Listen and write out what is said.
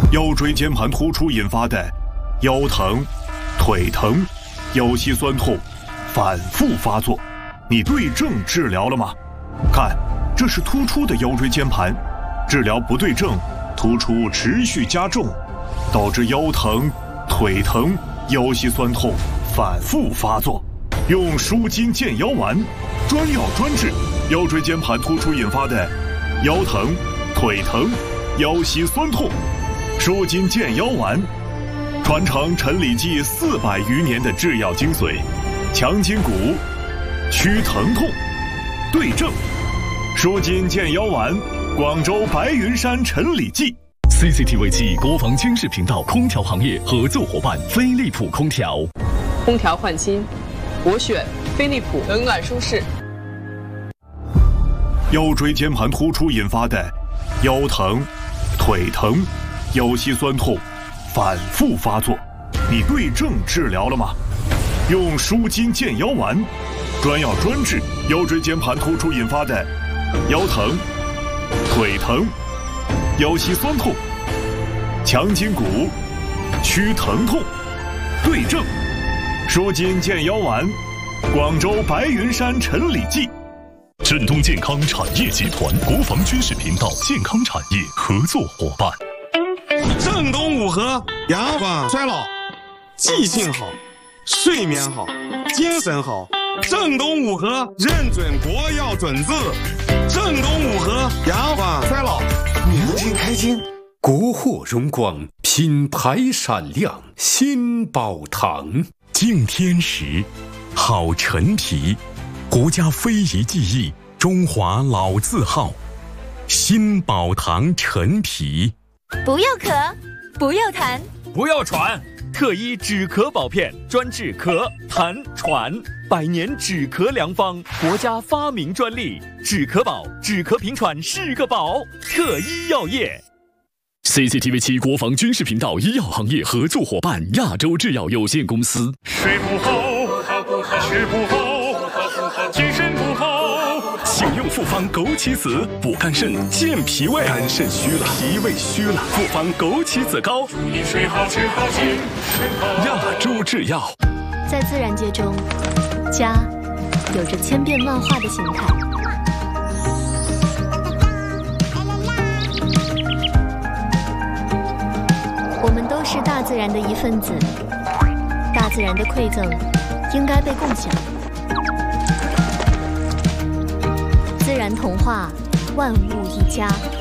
腰椎间盘突出引发的腰疼、腿疼、腰膝酸痛反复发作，你对症治疗了吗？看，这是突出的腰椎间盘，治疗不对症，突出持续加重，导致腰疼、腿疼、腰膝酸痛反复发作。用舒筋健腰丸，专药专治腰椎间盘突出引发的腰疼、腿疼、腰膝酸痛。舒筋健腰丸，传承陈李济400余年的制药精髓，强筋骨，祛疼痛，对症。舒筋健腰丸，广州白云山陈李济。 CCTV 7国防军事频道空调行业合作伙伴飞利浦空调。 空调换新，我选飞利浦，冷暖舒适。 腰椎间盘突出引发的腰疼、腿疼、腰膝酸痛反复发作，你对症治疗了吗？用舒筋健腰丸，专药专治腰椎间盘突出引发的腰疼、腿疼、腰膝酸痛，强筋骨，祛疼痛，对症。舒筋健腰丸，广州白云山陈李济。 振东健康产业集团国防军事频道健康产业合作伙伴。 正东五和延缓衰老，记性好，睡眠好，精神好。正东五和认准国药准字，正东五和延缓衰老，年轻开心。 国货荣光，品牌闪亮，新宝堂。 敬天时，好陈皮，国家非遗技艺，中华老字号，新宝堂陈皮。 不要咳，不要痰， 不要喘，特医止咳保片，专治咳、痰、喘，100年止咳良方，国家发明专利，止咳宝，止咳平喘是个宝，特医药业。 CCTV 7国防军事频道医药行业合作伙伴亚洲制药有限公司。 睡不好，吃不好，精神不好， 请用复方枸杞子补肝肾健脾胃。肝肾虚了，脾胃虚了，复方枸杞子膏。 祝你睡好吃好精神好。 亚洲制药。 在自然界中，家有着千变万化的形态。我们都是大自然的一份子，大自然的馈赠应该被共享。自然童话，万物一家。